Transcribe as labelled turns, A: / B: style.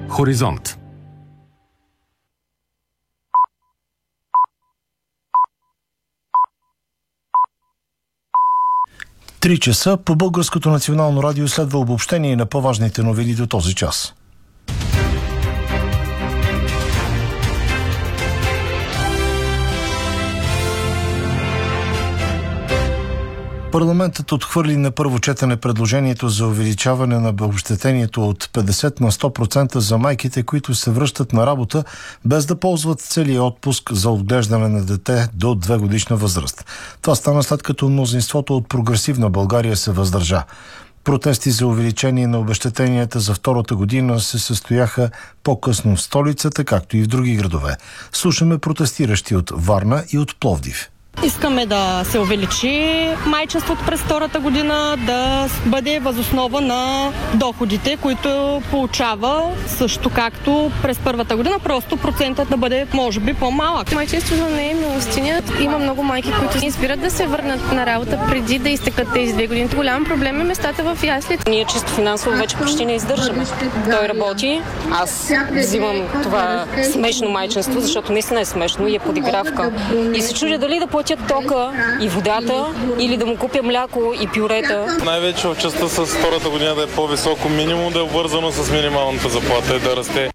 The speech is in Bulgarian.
A: Хоризонт.
B: Три часа по Българското национално радио следва обобщение на по-важните новини до този час. Парламентът отхвърли на първо четене предложението за увеличаване на обезщетението от 50 на 100% за майките, които се връщат на работа без да ползват целия отпуск за отглеждане на дете до 2-годишна възраст. Това стана след като мнозинството от Прогресивна България се въздържа. Протести за увеличение на обезщетенията за втората година се състояха по-късно в столицата, както и в други градове. Слушаме протестиращи от Варна и от Пловдив.
C: Искаме да се увеличи майчинството през втората година, да бъде възоснова на доходите, които получава, също както през първата година, просто процентът да бъде, може би, по-малък.
D: Майчинството не е милостиня. Има много майки, които избират да се върнат на работа преди да изтекат тези 2 години. Голям проблем е местата в яслите.
E: Ние чисто финансово вече почти не издържаме. Той работи, аз взимам това смешно майчинство, защото наистина е смешно и е подигравка. И се чудя дали да платят тока и водата или да му купя мляко и пюрета.
F: Най-вече в частта с втората година да е по-високо, минимум да е обвързано с минималната заплата и да расте.